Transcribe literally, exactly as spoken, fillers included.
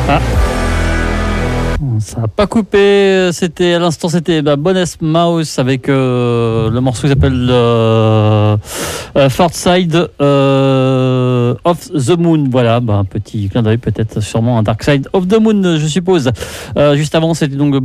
Ah. Ça n'a pas coupé, c'était à l'instant c'était bah, Bonus Mouse avec euh, le morceau qui s'appelle euh, euh, Far Side euh, of the Moon. Voilà, bah, un petit clin d'œil peut-être sûrement un Dark Side of the Moon je suppose. Euh, juste avant c'était donc